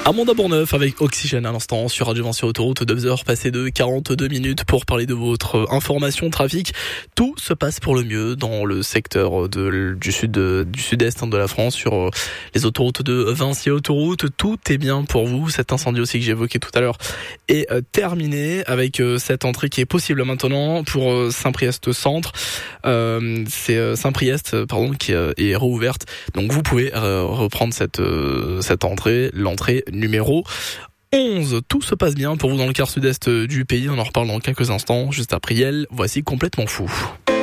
Amanda Bourneuf avec Oxygène à l'instant sur Radio Vinci Autoroute, 2h passées de 42 minutes pour parler de votre information trafic. Tout se passe pour le mieux dans le secteur du sud-est de la France sur les autoroutes de Vinci Autoroute. Tout est bien pour vous. Cet incendie aussi que j'ai évoqué tout à l'heure est terminé avec cette entrée qui est possible maintenant pour Saint-Priest Centre. C'est Saint-Priest qui est rouverte. Donc vous pouvez reprendre cette entrée, l'entrée numéro 11. Tout se passe bien pour vous dans le quart sud-est du pays. On en reparle dans quelques instants. Juste après elle, voici Complètement fou.